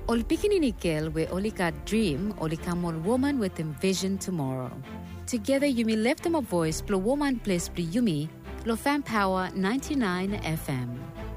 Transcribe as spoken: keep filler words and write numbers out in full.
Ol pikininikil we only got dream, only come on woman with envision tomorrow. Together you may lift them a voice, blow woman place, blow yumi, blow fan power ninety-nine F M.